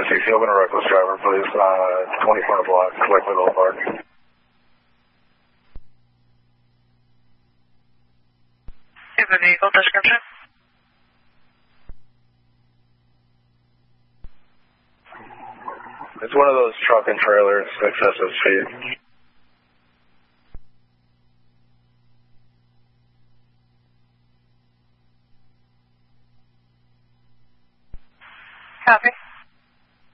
6 open a reckless driver, please. 24 block, Lakeway Boulevard. Give the vehicle description. It's one of those truck and trailers, excessive speed. Copy.